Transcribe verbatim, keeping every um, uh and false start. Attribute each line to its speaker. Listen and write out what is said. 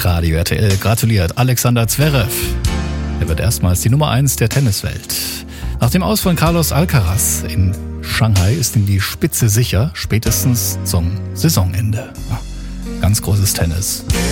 Speaker 1: Radio R T L gratuliert Alexander Zverev. Er wird erstmals die Nummer eins der Tenniswelt. Nach dem Aus von Carlos Alcaraz in Shanghai ist ihm die Spitze sicher, spätestens zum Saisonende. Ganz großes Tennis.